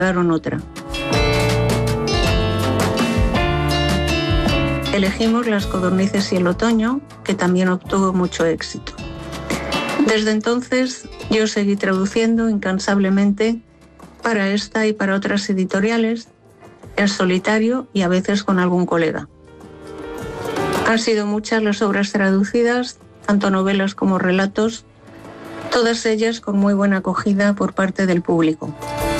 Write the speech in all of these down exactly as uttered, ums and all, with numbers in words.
encargaron otra. Elegimos Las codornices y el otoño, que también obtuvo mucho éxito. Desde entonces yo seguí traduciendo incansablemente para esta y para otras editoriales, en solitario y a veces con algún colega. Han sido muchas las obras traducidas, tanto novelas como relatos, todas ellas con muy buena acogida por parte del público.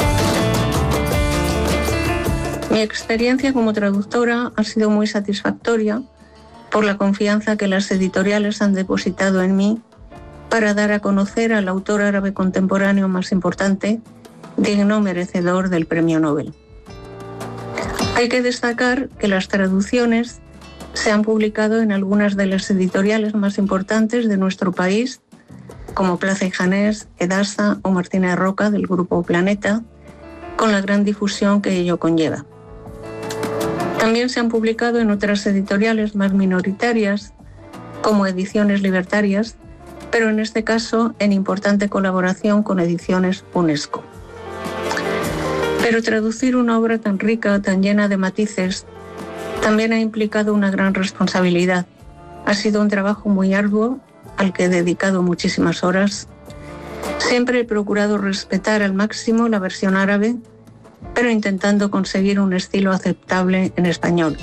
Mi experiencia como traductora ha sido muy satisfactoria por la confianza que las editoriales han depositado en mí para dar a conocer al autor árabe contemporáneo más importante, digno merecedor del Premio Nobel. Hay que destacar que las traducciones se han publicado en algunas de las editoriales más importantes de nuestro país, como Plaza y Janés, Edasa o Martínez Roca del Grupo Planeta, con la gran difusión que ello conlleva. También se han publicado en otras editoriales más minoritarias, como Ediciones Libertarias, pero en este caso en importante colaboración con Ediciones UNESCO. Pero traducir una obra tan rica, tan llena de matices, también ha implicado una gran responsabilidad. Ha sido un trabajo muy arduo, al que he dedicado muchísimas horas. Siempre he procurado respetar al máximo la versión árabe, pero intentando conseguir un estilo aceptable en español.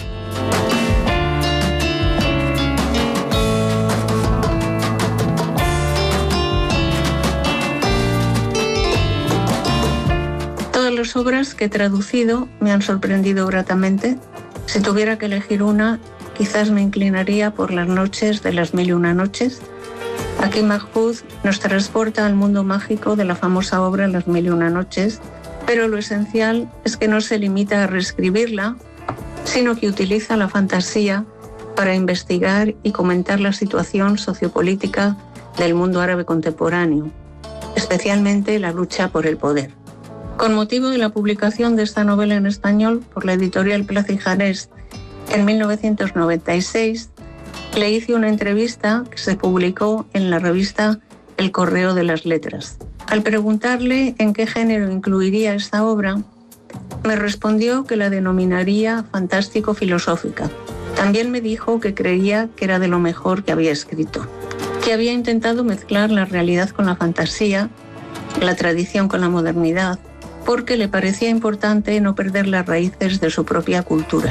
Todas las obras que he traducido me han sorprendido gratamente. Si tuviera que elegir una, quizás me inclinaría por Las noches de las mil y una noches. Aquí Mahfouz nos transporta al mundo mágico de la famosa obra Las mil y una noches, pero lo esencial es que no se limita a reescribirla, sino que utiliza la fantasía para investigar y comentar la situación sociopolítica del mundo árabe contemporáneo, especialmente la lucha por el poder. Con motivo de la publicación de esta novela en español por la editorial Plaza y Janés en mil novecientos noventa y seis, le hice una entrevista que se publicó en la revista El Correo de las Letras. Al preguntarle en qué género incluiría esta obra, me respondió que la denominaría fantástico-filosófica. También me dijo que creía que era de lo mejor que había escrito, que había intentado mezclar la realidad con la fantasía, la tradición con la modernidad, porque le parecía importante no perder las raíces de su propia cultura.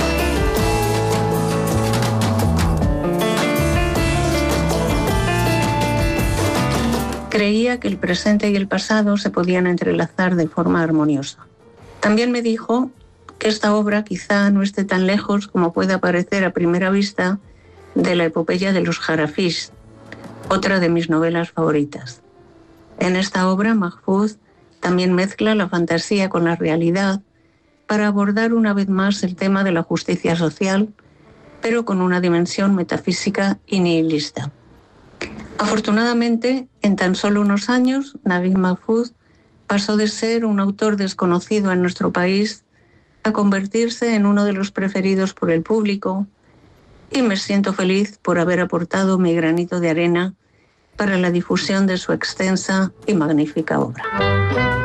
Creía que el presente y el pasado se podían entrelazar de forma armoniosa. También me dijo que esta obra quizá no esté tan lejos como puede parecer a primera vista de la epopeya de los Jarafís, otra de mis novelas favoritas. En esta obra, Mahfouz también mezcla la fantasía con la realidad para abordar una vez más el tema de la justicia social, pero con una dimensión metafísica y nihilista. Afortunadamente, en tan solo unos años, Naguib Mahfouz pasó de ser un autor desconocido en nuestro país a convertirse en uno de los preferidos por el público, y me siento feliz por haber aportado mi granito de arena para la difusión de su extensa y magnífica obra.